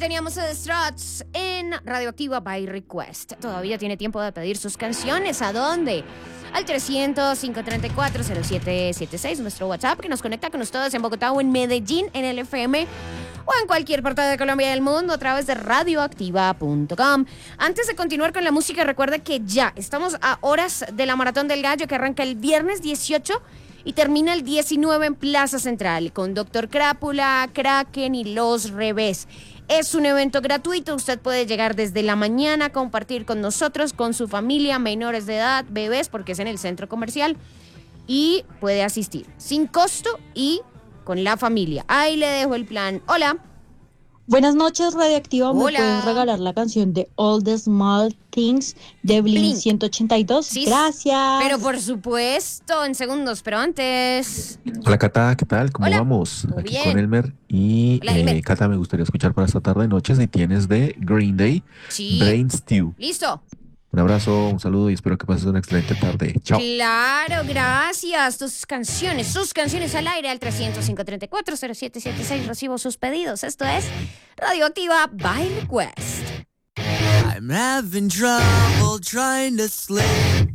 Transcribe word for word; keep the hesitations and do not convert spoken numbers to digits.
Teníamos a The Struts en Radioactiva by Request. Todavía tiene tiempo de pedir sus canciones. ¿A dónde? Al trescientos, cinco treinta y cuatro, cero siete siete seis, nuestro WhatsApp que nos conecta con ustedes en Bogotá o en Medellín, en el F M, o en cualquier parte de Colombia y del mundo a través de radioactiva punto com. Antes de continuar con la música, recuerda que ya estamos a horas de la Maratón del Gallo, que arranca el viernes dieciocho y termina el diecinueve en Plaza Central, con Doctor Crápula, Kraken y Los Revés. Es un evento gratuito, usted puede llegar desde la mañana, compartir con nosotros, con su familia, menores de edad, bebés, porque es en el centro comercial, y puede asistir sin costo y con la familia. Ahí le dejo el plan. Hola. Buenas noches, Radioactiva. ¿Me Hola. pueden regalar la canción de All the Small Things de Blink ciento ochenta y dos? Sí, gracias. Pero por supuesto, en segundos, pero antes... Hola Cata, ¿qué tal? ¿Cómo Hola. vamos? Muy Aquí bien. con Elmer. Y Hola, Elmer. eh, Cata, me gustaría escuchar para esta tarde noche si tienes de Green Day, Sí. Brain Stew. Listo. Un abrazo, un saludo y espero que pases una excelente tarde. Chao. Claro, gracias. Tus canciones, sus canciones al aire al trescientos, cinco treinta y cuatro, cero siete siete seis. Recibo sus pedidos. Esto es Radioactiva by Request. I'm having trouble trying to sleep.